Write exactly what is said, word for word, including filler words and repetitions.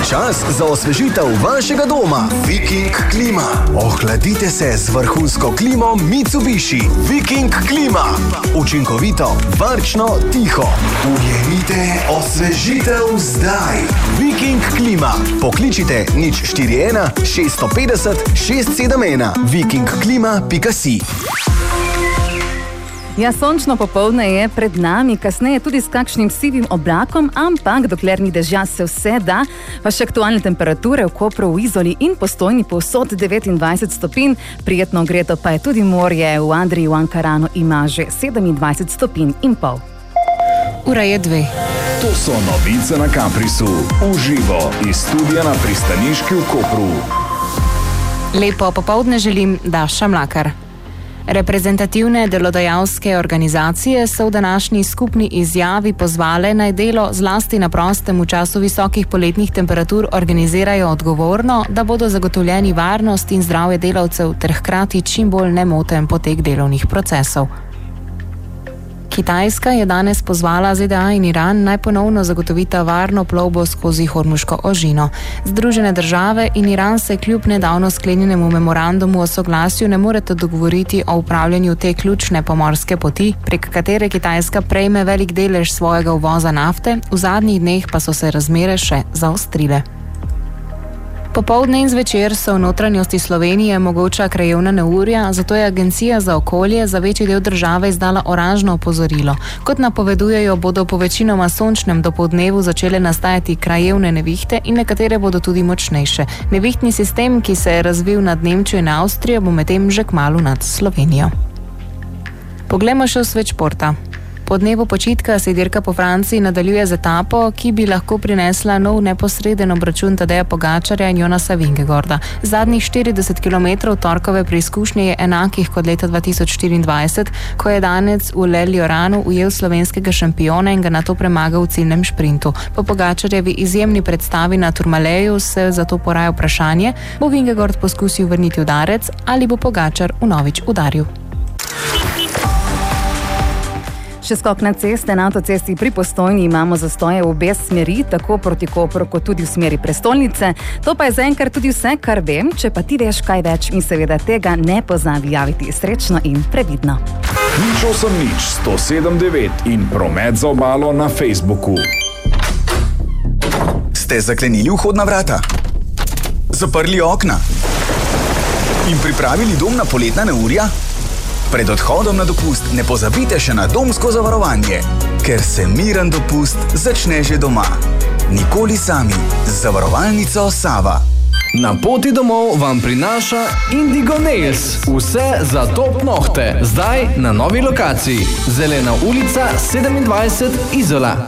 čas za osvežitev vašega doma. Viking klima. Ohladite se z vrhunsko klimo Mitsubishi. Viking klima. Učinkovito, varčno, tiho. Ujemite osvežitev zdaj. Viking klima. Pokličite nič štiri ena šest pet nula šest sedem ena. viking klima pika si. Ja, sončno popoldne je pred nami, kasneje tudi s kakšnim sivim oblakom, ampak dokler ni dežja, se vse da. Pa še aktualne temperature v Kopru, v Izoli in Postojni povsod devetindvajset stopinj. Prijetno gredo pa je tudi morje, v Adriji, v Ankaranu ima že sedemindvajset stopinj in pol. Ura je dve. To so novice na Kaprisu. Uživo iz studia na Pristaniški v Kopru. Lepo popoldne želim, Daša Mlakar. Reprezentativne delodajalske organizacije so v današnji skupni izjavi pozvale, naj delo zlasti na prostem v času visokih poletnih temperatur organizirajo odgovorno, da bodo zagotovljeni varnost in zdravje delavcev ter hkrati čim bolj nemoten potek delovnih procesov. Kitajska je danes pozvala Z D A in Iran naj ponovno zagotovita varno plovbo skozi Hormuško ožino. Združene države in Iran se kljub nedavno sklenjenemu memorandumu o soglasju ne morete dogovoriti o upravljanju te ključne pomorske poti, prek katere Kitajska prejme velik delež svojega uvoza nafte, v zadnjih dneh pa so se razmere še zaostrile. Popoldne in zvečer so v notranjosti Slovenije mogoča krajevna neurja, zato je Agencija za okolje za večji del države izdala oranžno opozorilo. Kot napovedujejo, bodo po večinoma sončnem dopoldnevu začele nastajati krajevne nevihte in nekatere bodo tudi močnejše. Nevihtni sistem, ki se je razvil nad Nemčijo in Avstrijo, bo medtem že kmalu nad Slovenijo. Poglejmo še v svet športa. Po dnevu počitka se dirka po Franciji nadaljuje z etapo, ki bi lahko prinesla nov neposreden obračun Tadeja Pogačarja in Jonasa Vingegaarda. Zadnjih štirideset kilometrov torkove preizkušnje je enakih kot leta dva tisoč štiriindvajset, ko je danec v Le Lioranu ujel slovenskega šampiona in ga nato premagal v ciljnem šprintu. Po Pogačarjevi izjemni predstavi na Tourmaleju se zato poraja vprašanje, bo Vingegaard poskusil vrniti udarec ali bo Pogačar vnovič udaril. Še skok na ceste, na avtocesti pri Postojni imamo zastoje v obe smeri, tako proti Kopru kot tudi v smeri prestolnice. To pa je zaenkrat tudi vse, kar vem. Če pa ti veš kaj več, mi seveda tega ne pozabi javiti. Srečno in previdno. Nič osem nič sto sedem devet in promet za obalo na Facebooku. Ste zaklenili vhodna vrata? Zaprli okna? In pripravili dom na poletna neurja? Pred odhodom na dopust ne pozabite še na domsko zavarovanje, ker se miren dopust začne že doma. Nikoli sami z zavarovalnico Sava. Na poti domov vam prinaša Indigo Nails. Vse za top nohte. Zdaj na novi lokaciji. Zelena ulica sedemindvajset Izola.